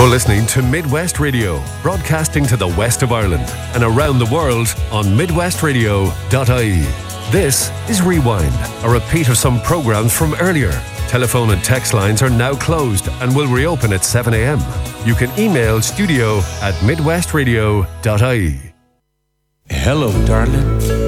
You're listening to Midwest Radio, broadcasting to the west of Ireland and around the world on midwestradio.ie. This is Rewind, a repeat of some programs from earlier. Telephone and text lines are now closed and will reopen at 7 a.m. You can email studio@midwestradio.ie. Hello, darling.